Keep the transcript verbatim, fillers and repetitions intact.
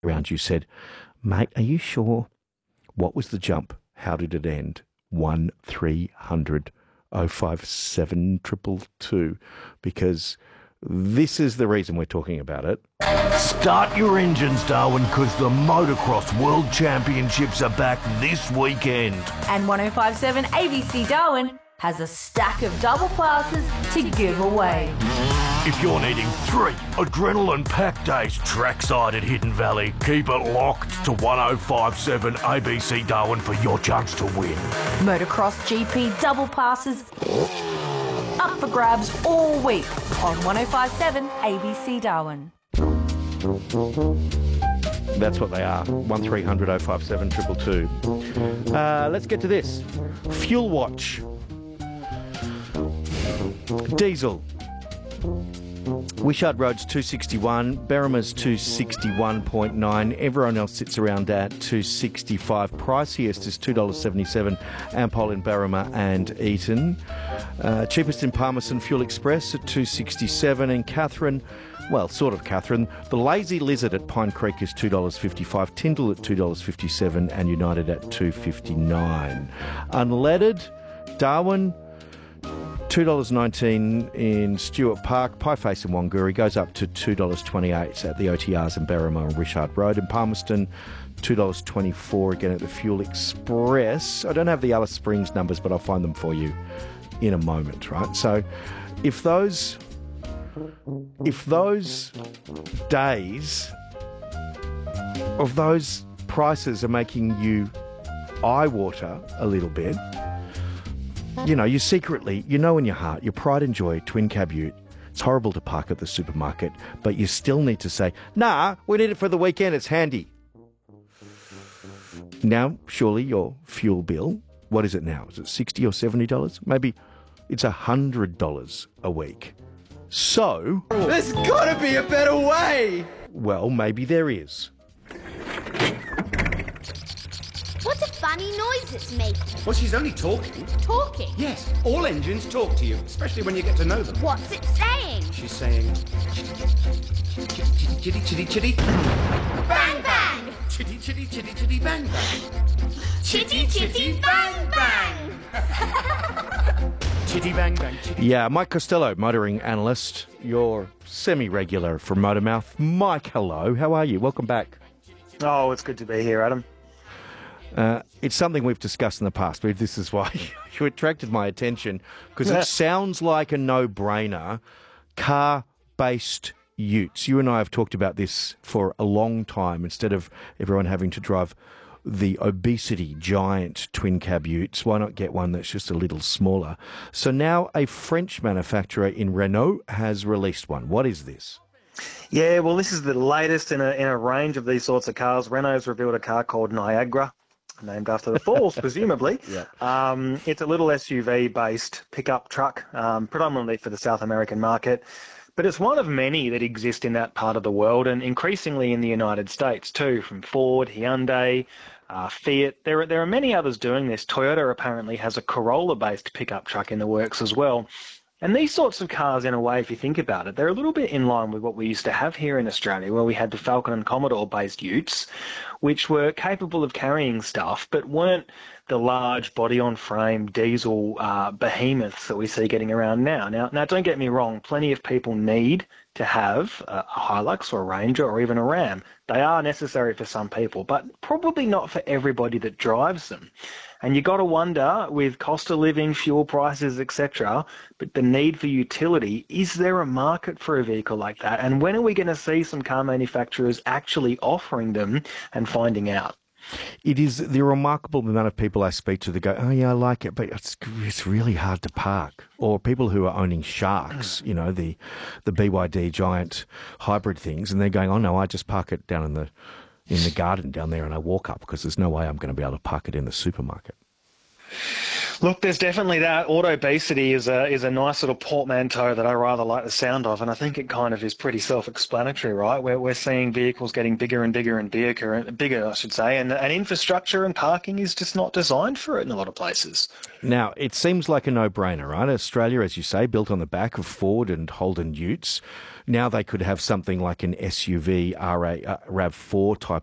around you said, mate, are you sure? What was the jump? How did it end? One three hundred oh five seven triple two, because this is the reason we're talking about it. Start your engines, Darwin, because the Motocross World Championships are back this weekend. And one oh five point seven A B C Darwin has a stack of double passes to give away. If you're needing three adrenaline-packed days trackside at Hidden Valley, keep it locked to one oh five point seven A B C Darwin for your chance to win. Motocross G P double passes up for grabs all week on one oh five point seven A B C Darwin. That's what they are. one three hundred oh five seven two two two. Uh, let's get to this. Fuel Watch. Diesel. Wishart Road's two sixty-one, Berrima's two sixty-one point nine, everyone else sits around at two sixty-five. Priciest is two dollars seventy-seven, Ampol in Berrima and Eaton. Uh, cheapest in Palmerston, Fuel Express at two sixty-seven, and Catherine, well, sort of Catherine, the Lazy Lizard at Pine Creek is two dollars fifty-five, Tyndall at two dollars fifty-seven, and United at two dollars fifty-nine. Unleaded, Darwin, two dollars nineteen in Stewart Park. Pieface in Wanguri goes up to two dollars twenty-eight at the O T Rs in Berrima and Wishart Road. In Palmerston, two dollars twenty-four again at the Fuel Express. I don't have the Alice Springs numbers, but I'll find them for you in a moment, right? So if those if those days of those prices are making you eye water a little bit, you know, you secretly, you know in your heart, your pride and joy, twin cab ute, it's horrible to park at the supermarket, but you still need to say, nah, we need it for the weekend, it's handy. Now, surely your fuel bill, what is it now? Is it sixty dollars or seventy dollars? Maybe it's one hundred dollars a week. So... there's got to be a better way! Well, maybe there is. What a funny noise it's making. Well, she's only talking. Talking? Yes, all engines talk to you, especially when you get to know them. What's it saying? She's saying... chitty, chitty, chitty, chitty, chitty. Bang, bang! Chitty, chitty, chitty, chitty, bang, bang. Chitty, chitty, bang, bang! Chitty, bang, bang, chitty. Yeah, Mike Costello, motoring analyst. You're semi-regular from Motormouth. Mike, hello. How are you? Welcome back. Oh, it's good to be here, Adam. Uh, it's something we've discussed in the past, but this is why you attracted my attention, because it sounds like a no-brainer. Car-based utes. You and I have talked about this for a long time. Instead of everyone having to drive the obesity giant twin cab utes, why not get one that's just a little smaller? So now a French manufacturer in Renault has released one. What is this? Yeah, well, this is the latest in a in a range of these sorts of cars. Renault's revealed a car called Niagara, named after the falls, presumably. Yeah. Um, it's a little S U V-based pickup truck, um, predominantly for the South American market. But it's one of many that exist in that part of the world, and increasingly in the United States too, from Ford, Hyundai, uh, Fiat. There are, there are many others doing this. Toyota apparently has a Corolla-based pickup truck in the works as well. And these sorts of cars, in a way, if you think about it, they're a little bit in line with what we used to have here in Australia, where we had the Falcon and Commodore-based utes, which were capable of carrying stuff, but weren't the large body-on-frame diesel uh, behemoths that we see getting around now. Now, now, don't get me wrong, plenty of people need to have a Hilux or a Ranger or even a Ram. They are necessary for some people, but probably not for everybody that drives them. And you got to wonder, with cost of living, fuel prices, et cetera, but the need for utility, is there a market for a vehicle like that? And when are we going to see some car manufacturers actually offering them and finding out? It is the remarkable amount of people I speak to that go, oh, yeah, I like it, but it's it's really hard to park. Or people who are owning Sharks, you know, the, the B Y D giant hybrid things, and they're going, oh, no, I just park it down in the in the garden down there and I walk up because there's no way I'm going to be able to park it in the supermarket. Look, there's definitely that. Autobesity is a is a nice little portmanteau that I rather like the sound of, and I think it kind of is pretty self-explanatory, right? We're we're seeing vehicles getting bigger and bigger and bigger, bigger, I should say, and and infrastructure and parking is just not designed for it in a lot of places. Now, it seems like a no-brainer, right? Australia, as you say, built on the back of Ford and Holden Utes. Now they could have something like an S U V R A, uh, RAV four type